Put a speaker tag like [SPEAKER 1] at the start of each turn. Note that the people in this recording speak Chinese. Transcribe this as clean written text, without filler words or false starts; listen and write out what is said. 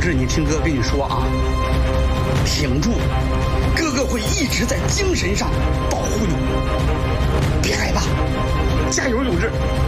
[SPEAKER 1] 志，你听哥跟你说啊，挺住，哥哥会一直在精神上保护你，别害怕，加油，永志。